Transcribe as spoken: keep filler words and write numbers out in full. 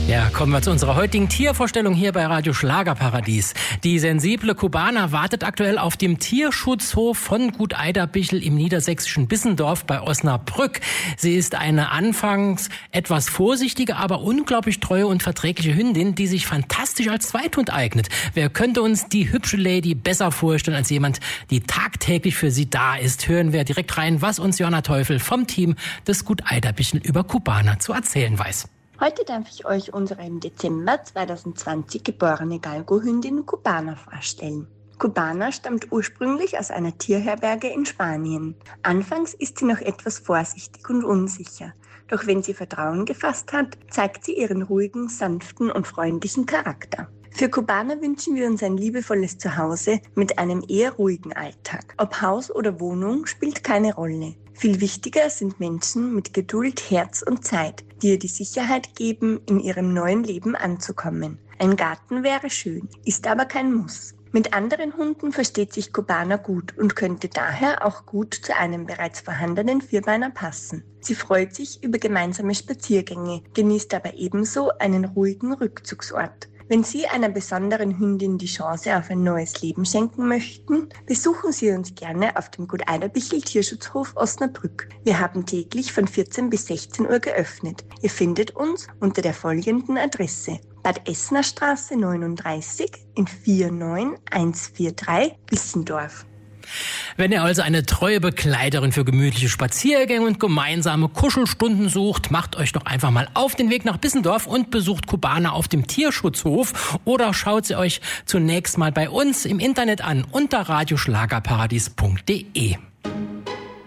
Ja, kommen wir zu unserer heutigen Tiervorstellung hier bei Radio Schlagerparadies. Die sensible Kubana wartet aktuell auf dem Tierschutzhof von Gut Eiderbichel im niedersächsischen Bissendorf bei Osnabrück. Sie ist eine anfangs etwas vorsichtige, aber unglaublich treue und verträgliche Hündin, die sich fantastisch als Zweithund eignet. Wer könnte uns die hübsche Lady besser vorstellen als jemand, die tagtäglich für sie da ist? Hören wir direkt rein, was uns Johanna Teufel vom Team des Gut Eiderbichel über Kubana zu erzählen weiß. Heute darf ich euch unsere im Dezember zweitausendzwanzig geborene Galgo-Hündin Kubana vorstellen. Kubana stammt ursprünglich aus einer Tierherberge in Spanien. Anfangs ist sie noch etwas vorsichtig und unsicher. Doch wenn sie Vertrauen gefasst hat, zeigt sie ihren ruhigen, sanften und freundlichen Charakter. Für Kubana wünschen wir uns ein liebevolles Zuhause mit einem eher ruhigen Alltag. Ob Haus oder Wohnung spielt keine Rolle. Viel wichtiger sind Menschen mit Geduld, Herz und Zeit, die ihr die Sicherheit geben, in ihrem neuen Leben anzukommen. Ein Garten wäre schön, ist aber kein Muss. Mit anderen Hunden versteht sich Kubana gut und könnte daher auch gut zu einem bereits vorhandenen Vierbeiner passen. Sie freut sich über gemeinsame Spaziergänge, genießt aber ebenso einen ruhigen Rückzugsort. Wenn Sie einer besonderen Hündin die Chance auf ein neues Leben schenken möchten, besuchen Sie uns gerne auf dem Gut Eiderbichel Tierschutzhof Osnabrück. Wir haben täglich von vierzehn bis sechzehn Uhr geöffnet. Ihr findet uns unter der folgenden Adresse: Bad Essener Straße neununddreißig in vier neun eins vier drei Bissendorf. Wenn ihr also eine treue Begleiterin für gemütliche Spaziergänge und gemeinsame Kuschelstunden sucht, macht euch doch einfach mal auf den Weg nach Bissendorf und besucht Kubana auf dem Tierschutzhof oder schaut sie euch zunächst mal bei uns im Internet an unter radioschlagerparadies punkt de.